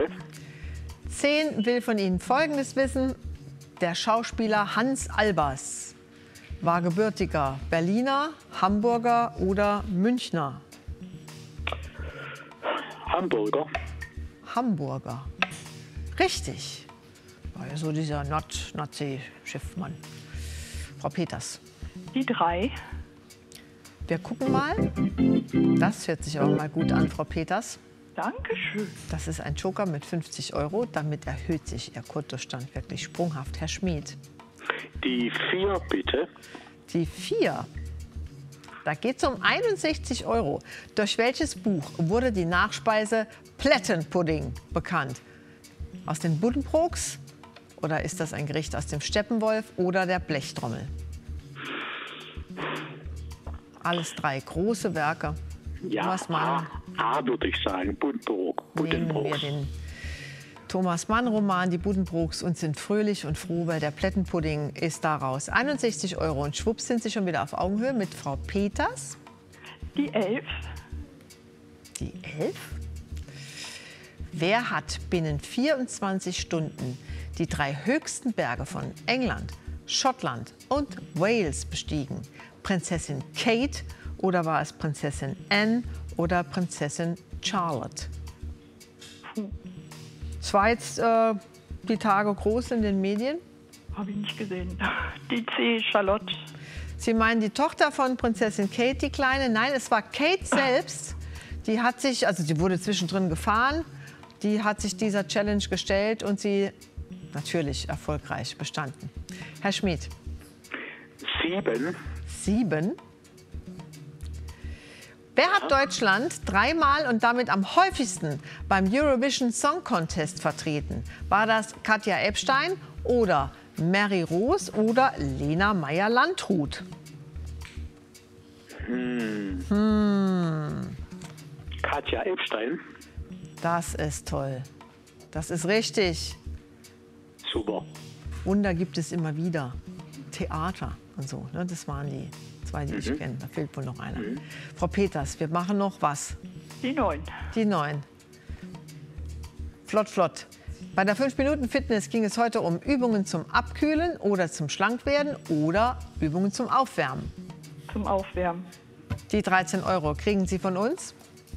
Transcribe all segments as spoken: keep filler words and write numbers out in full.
zehn will von Ihnen Folgendes wissen. Der Schauspieler Hans Albers war gebürtiger Berliner, Hamburger oder Münchner? Hamburger. Hamburger. Richtig. War ja so dieser Nord Nordsee-Schiffmann. Frau Peters. Die drei. Wir gucken mal. Das hört sich aber mal gut an, Frau Peters. Dankeschön. Das ist ein Joker mit fünfzig Euro. Damit erhöht sich Ihr Kontostand wirklich sprunghaft. Herr Schmid. Die vier, bitte. Die vier. Da geht es um einundsechzig Euro. Durch welches Buch wurde die Nachspeise Plättenpudding bekannt? Aus den Buddenbrooks? Oder ist das ein Gericht aus dem Steppenwolf oder der Blechtrommel? Alles drei große Werke. Ja, Thomas Mann. A, A würde ich sagen, Buddenbrook. Nehmen wir den Thomas Mann-Roman, die Buddenbrooks, und sind fröhlich und froh, weil der Plättenpudding ist daraus. einundsechzig Euro und schwupps sind Sie schon wieder auf Augenhöhe mit Frau Peters. Die elf. Die elf? Wer hat binnen vierundzwanzig Stunden die drei höchsten Berge von England, Schottland und Wales bestiegen? Prinzessin Kate oder war es Prinzessin Anne oder Prinzessin Charlotte? Es war jetzt äh, die Tage groß in den Medien. Habe ich nicht gesehen. Die C, Charlotte. Sie meinen die Tochter von Prinzessin Kate, die Kleine? Nein, es war Kate selbst. Die hat sich, also die wurde zwischendrin gefahren, die hat sich dieser Challenge gestellt und sie natürlich erfolgreich bestanden. Herr Schmid. Sieben. Sieben? Wer hat Deutschland dreimal und damit am häufigsten beim Eurovision Song Contest vertreten? War das Katja Ebstein oder Mary Roos oder Lena Meyer-Landrut? Hm. Hm. Katja Ebstein. Das ist toll. Das ist richtig. Super. Wunder gibt es immer wieder. Theater und so, ne? Das waren die zwei, die mhm. ich kenne. Da fehlt wohl noch einer. Mhm. Frau Peters, wir machen noch was. Die neun. Die neun. Flott, flott. Bei der fünf Minuten Fitness ging es heute um Übungen zum Abkühlen oder zum Schlankwerden oder Übungen zum Aufwärmen. Zum Aufwärmen. Die dreizehn Euro kriegen Sie von uns.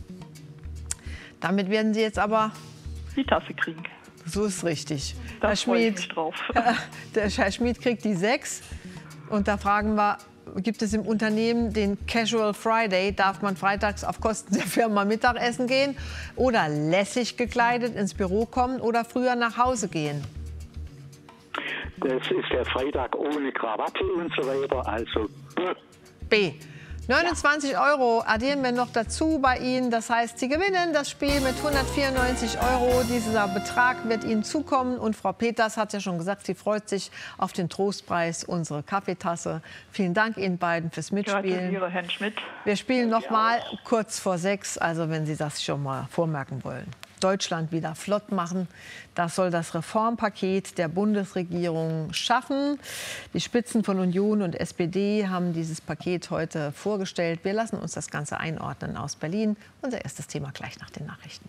Damit werden Sie jetzt aber die Tasse kriegen. So ist richtig. Da Herr freue ich Schmid, mich drauf. Der Herr Schmid kriegt die sechs. Und da fragen wir, gibt es im Unternehmen den Casual Friday? Darf man freitags auf Kosten der Firma Mittagessen gehen? Oder lässig gekleidet ins Büro kommen oder früher nach Hause gehen? Das ist der Freitag ohne Krawatte und so weiter, also B. neunundzwanzig Euro addieren wir noch dazu bei Ihnen. Das heißt, Sie gewinnen das Spiel mit hundertvierundneunzig Euro. Dieser Betrag wird Ihnen zukommen. Und Frau Peters hat ja schon gesagt, sie freut sich auf den Trostpreis, unsere Kaffeetasse. Vielen Dank Ihnen beiden fürs Mitspielen. Gratuliere, Herrn Schmidt. Wir spielen noch mal kurz vor sechs, also wenn Sie das schon mal vormerken wollen. Deutschland wieder flott machen. Das soll das Reformpaket der Bundesregierung schaffen. Die Spitzen von Union und S P D haben dieses Paket heute vorgestellt. Wir lassen uns das Ganze einordnen aus Berlin. Unser erstes Thema gleich nach den Nachrichten.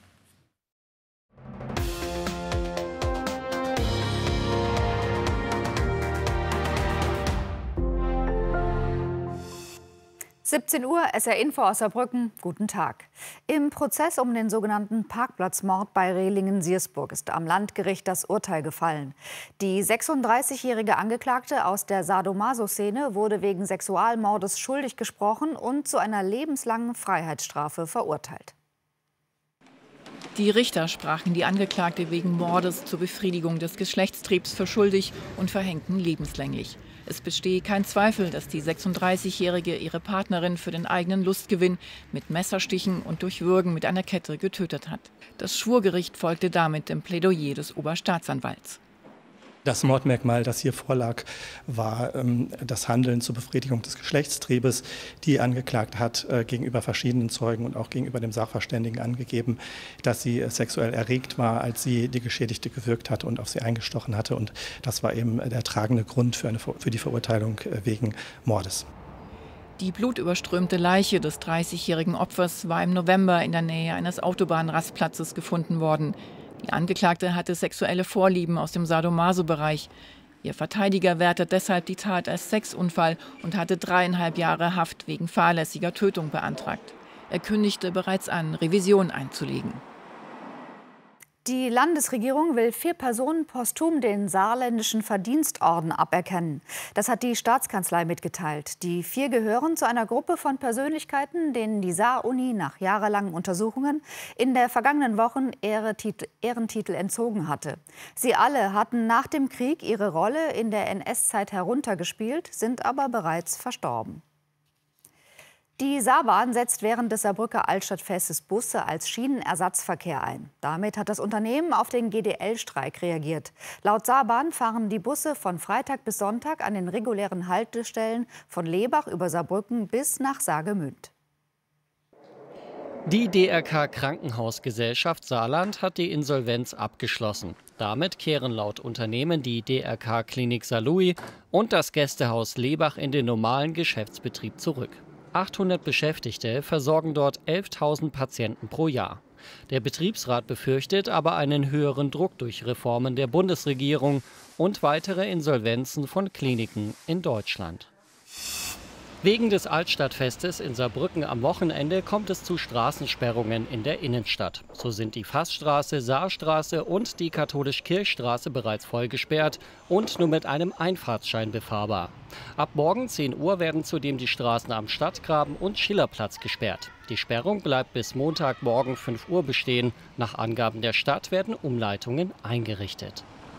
siebzehn Uhr, S R Info aus Saarbrücken. Guten Tag. Im Prozess um den sogenannten Parkplatzmord bei Rehlingen-Siersburg ist am Landgericht das Urteil gefallen. Die sechsunddreißigjährige Angeklagte aus der Sadomaso-Szene wurde wegen Sexualmordes schuldig gesprochen und zu einer lebenslangen Freiheitsstrafe verurteilt. Die Richter sprachen die Angeklagte wegen Mordes zur Befriedigung des Geschlechtstriebs für schuldig und verhängten lebenslänglich. Es bestehe kein Zweifel, dass die sechsunddreißigjährige ihre Partnerin für den eigenen Lustgewinn mit Messerstichen und durch Würgen mit einer Kette getötet hat. Das Schwurgericht folgte damit dem Plädoyer des Oberstaatsanwalts. Das Mordmerkmal, das hier vorlag, war ähm, das Handeln zur Befriedigung des Geschlechtstriebes. Die Angeklagte hat äh, gegenüber verschiedenen Zeugen und auch gegenüber dem Sachverständigen angegeben, dass sie äh, sexuell erregt war, als sie die Geschädigte gewürgt hatte und auf sie eingestochen hatte. Und das war eben der tragende Grund für, eine, für die Verurteilung äh, wegen Mordes. Die blutüberströmte Leiche des dreißigjährigen Opfers war im November in der Nähe eines Autobahnrastplatzes gefunden worden. Die Angeklagte hatte sexuelle Vorlieben aus dem Sadomaso-Bereich. Ihr Verteidiger wertet deshalb die Tat als Sexunfall und hatte dreieinhalb Jahre Haft wegen fahrlässiger Tötung beantragt. Er kündigte bereits an, Revision einzulegen. Die Landesregierung will vier Personen posthum den saarländischen Verdienstorden aberkennen. Das hat die Staatskanzlei mitgeteilt. Die vier gehören zu einer Gruppe von Persönlichkeiten, denen die Saar-Uni nach jahrelangen Untersuchungen in der vergangenen Woche Ehrentitel, Ehrentitel entzogen hatte. Sie alle hatten nach dem Krieg ihre Rolle in der N S-Zeit heruntergespielt, sind aber bereits verstorben. Die Saarbahn setzt während des Saarbrücker Altstadtfestes Busse als Schienenersatzverkehr ein. Damit hat das Unternehmen auf den G D L-Streik reagiert. Laut Saarbahn fahren die Busse von Freitag bis Sonntag an den regulären Haltestellen von Lebach über Saarbrücken bis nach Saargemünd. Die D R K Krankenhausgesellschaft Saarland hat die Insolvenz abgeschlossen. Damit kehren laut Unternehmen die D R K Klinik Saarlouis und das Gästehaus Lebach in den normalen Geschäftsbetrieb zurück. achthundert Beschäftigte versorgen dort elftausend Patienten pro Jahr. Der Betriebsrat befürchtet aber einen höheren Druck durch Reformen der Bundesregierung und weitere Insolvenzen von Kliniken in Deutschland. Wegen des Altstadtfestes in Saarbrücken am Wochenende kommt es zu Straßensperrungen in der Innenstadt. So sind die Fassstraße, Saarstraße und die Katholisch-Kirchstraße bereits voll gesperrt und nur mit einem Einfahrtsschein befahrbar. Ab morgen zehn Uhr werden zudem die Straßen am Stadtgraben und Schillerplatz gesperrt. Die Sperrung bleibt bis Montagmorgen fünf Uhr bestehen. Nach Angaben der Stadt werden Umleitungen eingerichtet.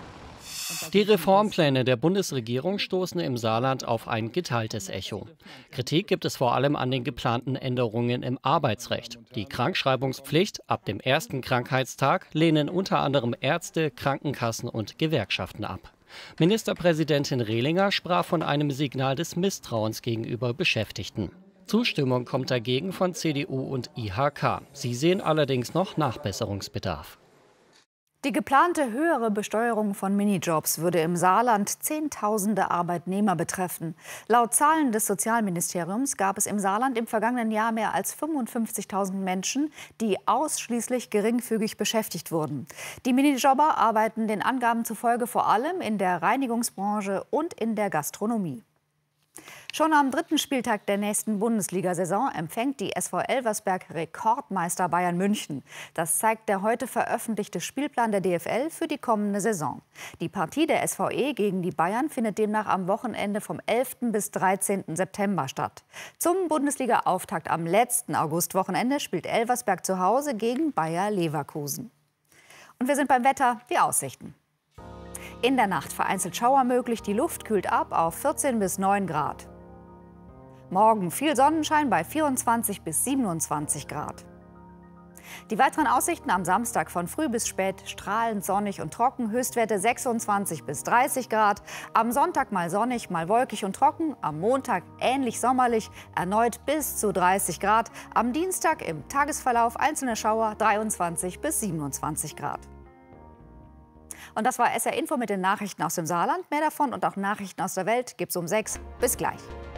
Die Reformpläne der Bundesregierung stoßen im Saarland auf ein geteiltes Echo. Kritik gibt es vor allem an den geplanten Änderungen im Arbeitsrecht. Die Krankschreibungspflicht ab dem ersten Krankheitstag lehnen unter anderem Ärzte, Krankenkassen und Gewerkschaften ab. Ministerpräsidentin Rehlinger sprach von einem Signal des Misstrauens gegenüber Beschäftigten. Zustimmung kommt dagegen von C D U und I H K. Sie sehen allerdings noch Nachbesserungsbedarf. Die geplante höhere Besteuerung von Minijobs würde im Saarland Zehntausende Arbeitnehmer betreffen. Laut Zahlen des Sozialministeriums gab es im Saarland im vergangenen Jahr mehr als fünfundfünfzigtausend Menschen, die ausschließlich geringfügig beschäftigt wurden. Die Minijobber arbeiten den Angaben zufolge vor allem in der Reinigungsbranche und in der Gastronomie. Schon am dritten Spieltag der nächsten Bundesliga-Saison empfängt die S V Elversberg Rekordmeister Bayern München. Das zeigt der heute veröffentlichte Spielplan der D F L für die kommende Saison. Die Partie der S V E gegen die Bayern findet demnach am Wochenende vom elften bis dreizehnten September statt. Zum Bundesliga-Auftakt am letzten Augustwochenende spielt Elversberg zu Hause gegen Bayer Leverkusen. Und wir sind beim Wetter, die Aussichten. In der Nacht vereinzelt Schauer möglich, die Luft kühlt ab auf vierzehn bis neun Grad. Morgen viel Sonnenschein bei vierundzwanzig bis siebenundzwanzig Grad. Die weiteren Aussichten am Samstag von früh bis spät strahlend sonnig und trocken, Höchstwerte sechsundzwanzig bis dreißig Grad. Am Sonntag mal sonnig, mal wolkig und trocken, am Montag ähnlich sommerlich, erneut bis zu dreißig Grad. Am Dienstag im Tagesverlauf einzelne Schauer dreiundzwanzig bis siebenundzwanzig Grad. Und das war S R Info mit den Nachrichten aus dem Saarland. Mehr davon und auch Nachrichten aus der Welt gibt's um sechs. Bis gleich.